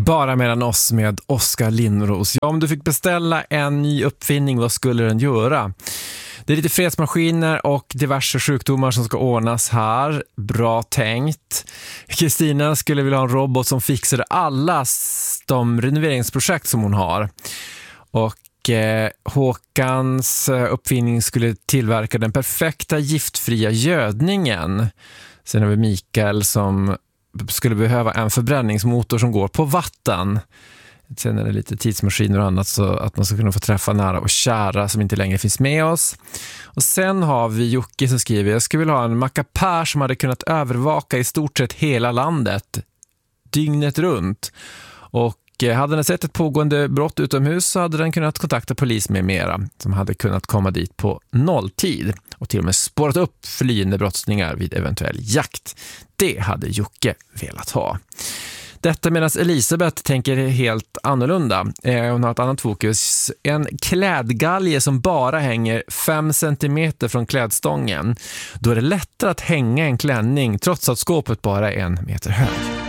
Bara mellan oss med Oskar Lindros. Ja, om du fick beställa en ny uppfinning, vad skulle den göra? Det är lite fredsmaskiner och diverse sjukdomar som ska ordnas här. Bra tänkt. Kristina skulle vilja ha en robot som fixar alla de renoveringsprojekt som hon har. Och Håkans uppfinning skulle tillverka den perfekta giftfria gödningen. Sen har vi Mikael som skulle behöva en förbränningsmotor som går på vatten. Sen är det lite tidsmaskiner och annat så att man ska kunna få träffa nära och kära som inte längre finns med oss. Och sen har vi Jocke som skriver: jag skulle vilja ha en mackapär som hade kunnat övervaka i stort sett hela landet dygnet runt. Och hade den sett ett pågående brott utomhus så hade den kunnat kontakta polis med mera som hade kunnat komma dit på nolltid och till och med spårat upp flyende brottslingar vid eventuell jakt. Det hade Jocke velat ha. Detta medan Elisabeth tänker helt annorlunda. Hon har ett annat fokus. En klädgalge som bara hänger 5 centimeter från klädstången. Då är det lättare att hänga en klänning trots att skåpet bara är 1 meter hög.